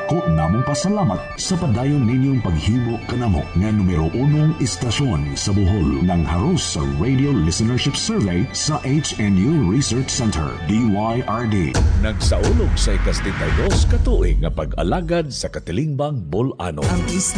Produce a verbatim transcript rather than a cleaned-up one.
Dako namong pasalamat sa padayon ninyong paghimo kanamo nga numero unong istasyon sa Bohol ng haros sa Radio Listenership Survey sa H N U Research Center, D Y R D. Nagsaulog sa ikastitayos katuig nga pag-alagad sa Katilingbang Bolano.